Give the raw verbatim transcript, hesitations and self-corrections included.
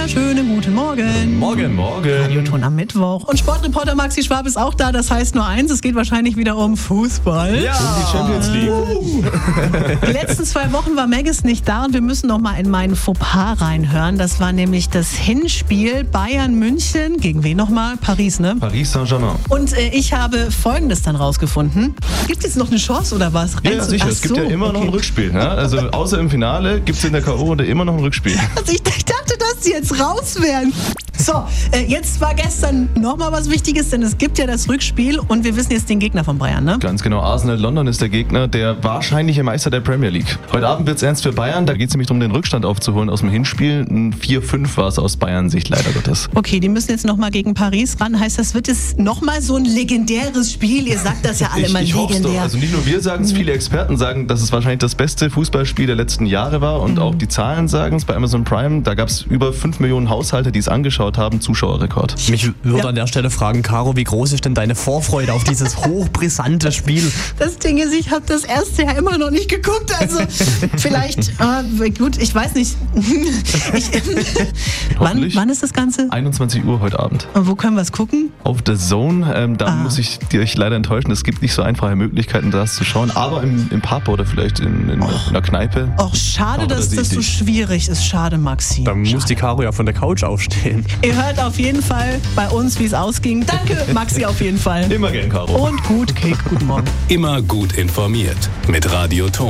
wunderschönen guten Morgen. Morgen, morgen. Radioton am Mittwoch. Und Sportreporter Maxi Schwab ist auch da. Das heißt nur eins, es geht wahrscheinlich wieder um Fußball. Ja, um die Champions League. Die letzten zwei Wochen war Maggis nicht da und wir müssen noch mal in meinen Fauxpas reinhören. Das war nämlich das Hinspiel Bayern München. Gegen wen nochmal? Paris, ne? Paris Saint-Germain. Und äh, ich habe Folgendes dann rausgefunden. Gibt es jetzt noch eine Chance oder was? Ja, Also, sicher. ach Es gibt so, ja immer okay. noch ein Rückspiel. Ja? Also außer im Finale gibt es in der K O-Runde immer noch ein Rückspiel. Also ich, ich dachte, dass sie jetzt raus wären. So, äh, jetzt war gestern nochmal was Wichtiges, denn es gibt ja das Rückspiel und wir wissen jetzt den Gegner von Bayern, ne? Ganz genau. Arsenal London ist der Gegner, der wahrscheinliche Meister der Premier League. Heute Abend wird es ernst für Bayern. Da geht es nämlich darum, den Rückstand aufzuholen aus dem Hinspiel. Ein vier fünf war es aus Bayern-Sicht leider Gottes. Okay, die müssen jetzt nochmal gegen Paris ran. Heißt, das wird jetzt nochmal so ein legendäres Spiel? Ihr sagt das ja alle Ich, mal ich hoffe legendär. doch. Also nicht nur wir sagen es, viele Experten sagen, dass es wahrscheinlich das beste Fußballspiel der letzten Jahre war. Und mhm. auch die Zahlen sagen es bei Amazon Prime. Da gab es über fünf Millionen Haushalte, die es angeschaut haben. Zuschauerrekord. Mich würde Ja. an der Stelle fragen, Caro, wie groß ist denn deine Vorfreude auf dieses hochbrisante Spiel? Das Ding ist, ich habe das erste ja immer noch nicht geguckt. Also vielleicht, äh, gut, ich weiß nicht. ich, wann, Hoffentlich. wann ist das Ganze? einundzwanzig Uhr heute Abend. Und wo können wir es gucken? Auf The Zone, ähm, da Ah. muss ich dich leider enttäuschen. Es gibt nicht so einfache Möglichkeiten, das zu schauen. Aber im, im Pub oder vielleicht in, in, in einer Kneipe. Och, schade, Aber da dass sehe das ich so dich. schwierig ist. Schade, Maxi. Da muss Schade. die Caro ja von der Couch aufstehen. Ihr hört auf jeden Fall bei uns, wie es ausging. Danke, Maxi, auf jeden Fall. Immer gern, Caro. Und gut, Kick, guten Morgen. Immer gut informiert mit Radioton.